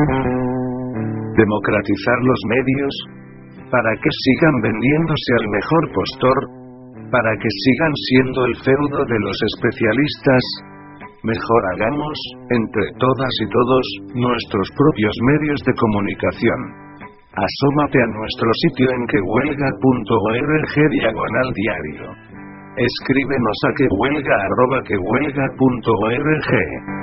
Democratizar los medios, para que sigan vendiéndose al mejor postor, para que sigan siendo el feudo de los especialistas. Mejor hagamos, entre todas y todos, nuestros propios medios de comunicación. Asómate a nuestro sitio en quehuelga.org/diario. Escríbenos a quehuelga@quehuelga.org.